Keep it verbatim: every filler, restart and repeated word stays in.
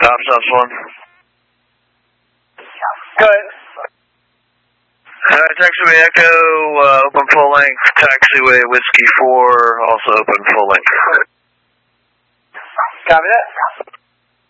Top South one. Go ahead. Uh, taxiway Echo, uh, open full length. Taxiway Whiskey four, also open full length. Copy that.